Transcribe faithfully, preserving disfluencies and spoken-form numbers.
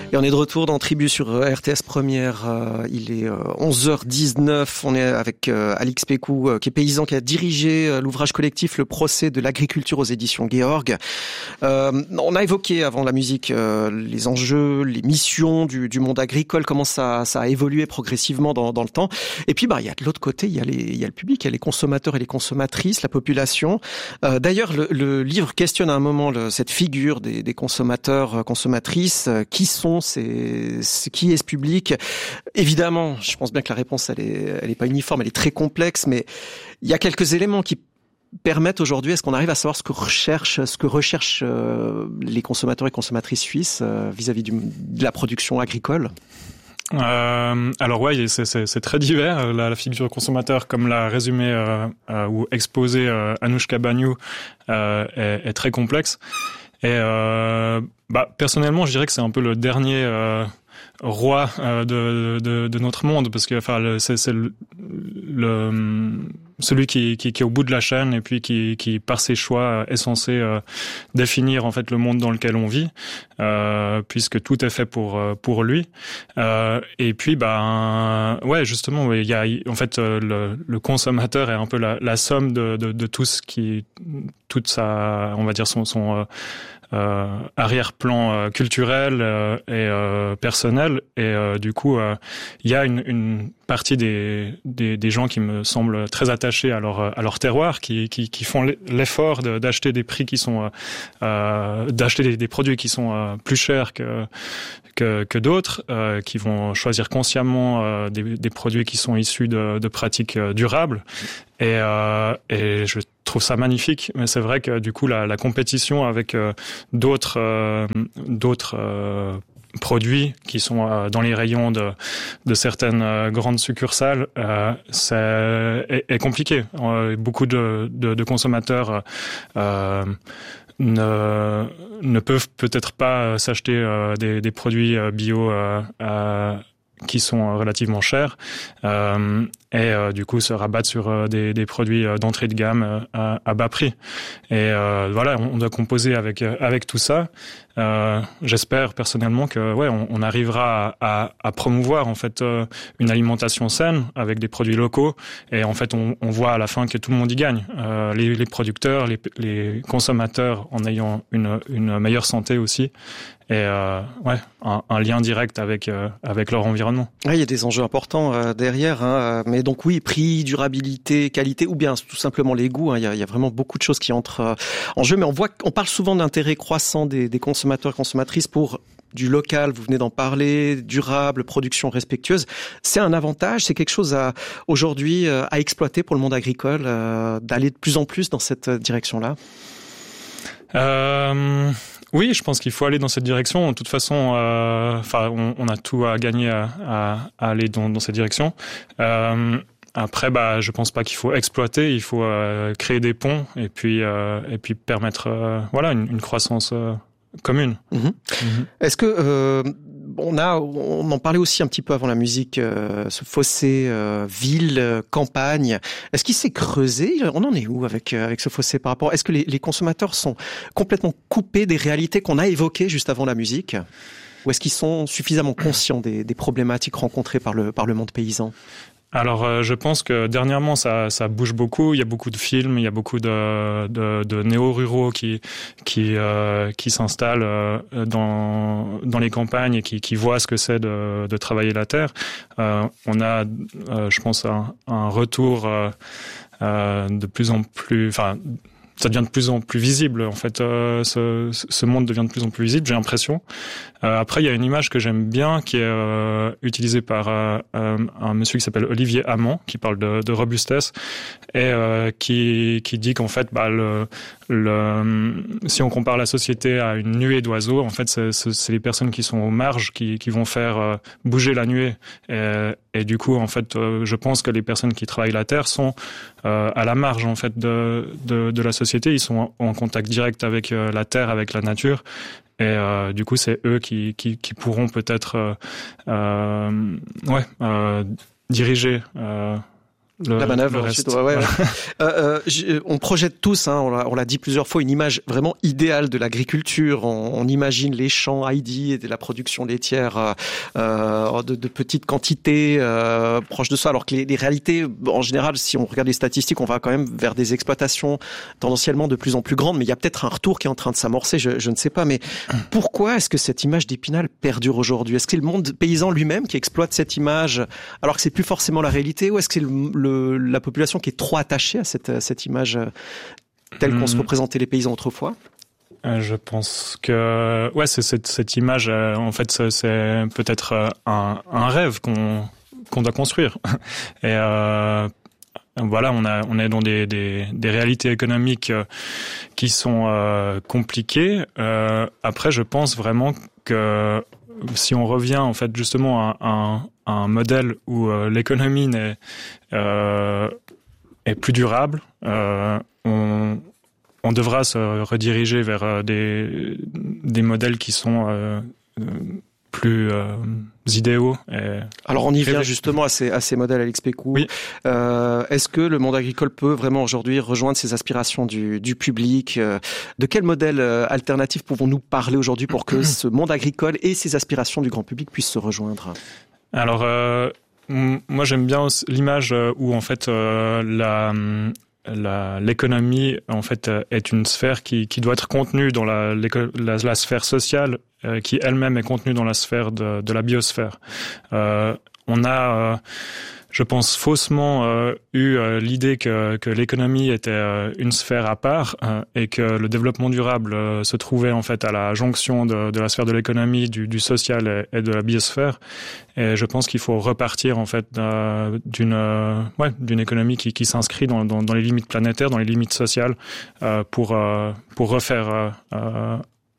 Et on est de retour dans Tribu sur R T S Première. Euh, il est euh, onze heures dix-neuf. On est avec euh, Alix Pécou, euh, qui est paysan, qui a dirigé euh, l'ouvrage collectif Le procès de l'agriculture aux éditions Georg. Euh, on a évoqué avant la musique euh, les enjeux, les missions du, du monde agricole, comment ça, ça a évolué progressivement dans, dans le temps. Et puis, bah, il y a de l'autre côté, il y a les, il y a le public, il y a les consommateurs et les consommatrices, la population. Euh, d'ailleurs, le, le livre questionne à un moment le, cette figure des, des consommateurs, consommatrices. Qui sont ces, qui est ce public? Évidemment, je pense bien que la réponse, elle est, elle est pas uniforme, elle est très complexe, mais il y a quelques éléments qui permettent aujourd'hui, est-ce qu'on arrive à savoir ce que recherchent, ce que recherchent euh, les consommateurs et consommatrices suisses euh, vis-à-vis du, de la production agricole? Euh, alors ouais, c'est, c'est, c'est très divers. La, la figure consommateur, comme l'a résumé euh, euh, ou exposé euh, Anoushka Baniou, euh, est, est très complexe. Et euh, bah personnellement, je dirais que c'est un peu le dernier euh, roi euh, de, de de notre monde, parce que enfin le, c'est, c'est le, le celui qui, qui qui est au bout de la chaîne et puis qui qui par ses choix est censé euh, définir en fait le monde dans lequel on vit, euh, puisque tout est fait pour pour lui. Euh, et puis bah ouais justement il y a en fait le, le consommateur est un peu la, la somme de, de de tout ce qui toute sa on va dire son son euh, Euh, arrière-plan euh, culturel euh, et euh, personnel, et euh, du coup il euh, y a une, une partie des, des des gens qui me semblent très attachés à leur à leur terroir, qui qui qui font l'effort de, d'acheter des prix qui sont euh, d'acheter des, des produits qui sont euh, plus chers que que, que d'autres, euh, qui vont choisir consciemment euh, des, des produits qui sont issus de, de pratiques euh, durables. Et, euh, et je trouve ça magnifique, mais c'est vrai que du coup la, la compétition avec euh, d'autres euh, d'autres euh, produits qui sont euh, dans les rayons de de certaines euh, grandes succursales, euh, c'est est, est compliqué. Euh, beaucoup de de, de consommateurs euh, ne ne peuvent peut-être pas s'acheter euh, des des produits euh, bio euh, euh, qui sont relativement chers, euh, et euh, du coup se rabattent sur euh, des, des produits euh, d'entrée de gamme euh, à, à bas prix. Et euh, voilà, on, on doit composer avec euh, avec tout ça. Euh, j'espère personnellement que ouais, on, on arrivera à, à, à promouvoir en fait euh, une alimentation saine avec des produits locaux. Et en fait, on, on voit à la fin que tout le monde y gagne. Euh, les, les producteurs, les, les consommateurs en ayant une, une meilleure santé aussi. Et euh, ouais, un, un lien direct avec euh, avec leur environnement. Ouais, il y a des enjeux importants euh, derrière, hein, mais donc oui, prix, durabilité, qualité, ou bien tout simplement les goûts. Hein, il y a, il y a vraiment beaucoup de choses qui entrent euh, en jeu, mais on voit, on parle souvent d'intérêt croissant des, des consommateurs et consommatrices pour du local. Vous venez d'en parler, durable, production respectueuse. C'est un avantage, c'est quelque chose à aujourd'hui euh, à exploiter pour le monde agricole, euh, d'aller de plus en plus dans cette direction-là. Euh... Oui, je pense qu'il faut aller dans cette direction. De toute façon, enfin, euh, on, on a tout à gagner à, à, à aller dans, dans cette direction. Euh, après, bah, je pense pas qu'il faut exploiter. Il faut euh, créer des ponts et puis euh, et puis permettre, euh, voilà, une, une croissance euh, commune. Mmh. Mmh. Est-ce que euh, on a, on en parlait aussi un petit peu avant la musique, euh, ce fossé euh, ville, euh, campagne. Est-ce qu'il s'est creusé? On en est où avec euh, avec ce fossé par rapport? Est-ce que les, les consommateurs sont complètement coupés des réalités qu'on a évoquées juste avant la musique, ou est-ce qu'ils sont suffisamment conscients des, des problématiques rencontrées par le par le monde paysan? Alors, euh, je pense que dernièrement, ça, ça bouge beaucoup. Il y a beaucoup de films, il y a beaucoup de, de, de néo-ruraux qui, qui, euh, qui s'installent euh, dans, dans les campagnes et qui, qui voient ce que c'est de, de travailler la terre. Euh, on a, euh, je pense, un, un retour euh, euh, de plus en plus, enfin. Ça devient de plus en plus visible, en fait. Euh, ce, ce monde devient de plus en plus visible, j'ai l'impression. Euh, après, il y a une image que j'aime bien qui est euh, utilisée par euh, un monsieur qui s'appelle Olivier Hamon, qui parle de, de robustesse et euh, qui, qui dit qu'en fait, bah, le, le, si on compare la société à une nuée d'oiseaux, en fait, c'est, c'est les personnes qui sont aux marges qui, qui vont faire euh, bouger la nuée. Et, et du coup, en fait, euh, je pense que les personnes qui travaillent la terre sont euh, à la marge, en fait, de, de, de la société. Ils sont en, en contact direct avec euh, la terre, avec la nature. Et euh, du coup, c'est eux qui, qui, qui pourront peut-être euh, euh, ouais, euh, diriger euh, le, la manœuvre. le reste. Ensuite, ouais, ouais. euh, euh, on projette tous, hein, on, l'a, on l'a dit plusieurs fois, une image vraiment idéale de l'agriculture. On, on imagine les champs Heidi et de la production laitière euh, de, de petites quantités euh, proches de ça, alors que les, les réalités, en général, si on regarde les statistiques, on va quand même vers des exploitations tendanciellement de plus en plus grandes, mais il y a peut-être un retour qui est en train de s'amorcer, je, je ne sais pas. Mais pourquoi est-ce que cette image d'Épinal perdure aujourd'hui? Est-ce que c'est le monde paysan lui-même qui exploite cette image alors que c'est plus forcément la réalité, ou est-ce que c'est le, le, la population qui est trop attachée à cette, à cette image telle qu'on mmh. se représentait les paysans autrefois? Euh, je pense que ouais, c'est cette, cette image. Euh, en fait, c'est, c'est peut-être euh, un, un rêve qu'on qu'on doit construire. Et euh, voilà, on a on est dans des des, des réalités économiques euh, qui sont euh, compliquées. Euh, après, je pense vraiment que si on revient en fait justement à, à, à un modèle où euh, l'économie n'est euh, est plus durable, euh, on on devra se rediriger vers des des modèles qui sont euh, plus euh, idéaux. Et Alors on y vient justement à ces à ces modèles, Alix Pécou. Oui. Euh, est-ce que le monde agricole peut vraiment aujourd'hui rejoindre ces aspirations du du public? De quel modèle alternatif pouvons-nous parler aujourd'hui pour que ce monde agricole et ses aspirations du grand public puissent se rejoindre? Alors euh, moi j'aime bien l'image où en fait euh, la La, l'économie, en fait, est une sphère qui, qui doit être contenue dans la, la, la sphère sociale, euh, qui elle-même est contenue dans la sphère de, de la biosphère. Euh, on a, euh, je pense, faussement euh, eu euh, l'idée que, que l'économie était euh, une sphère à part euh, et que le développement durable euh, se trouvait en fait à la jonction de, de la sphère de l'économie, du, du social et, et de la biosphère. Et je pense qu'il faut repartir en fait euh, d'une, euh, ouais, d'une économie qui, qui s'inscrit dans, dans, dans les limites planétaires, dans les limites sociales, euh, pour euh, pour refaire euh,